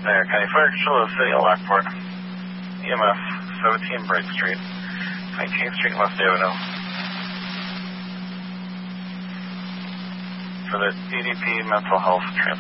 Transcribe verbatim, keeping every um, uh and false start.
There, County Fire Control, City of Lockport. E M F, seventeen Bright Street, nineteenth Street, West Avenue. For the D D P mental health transfer.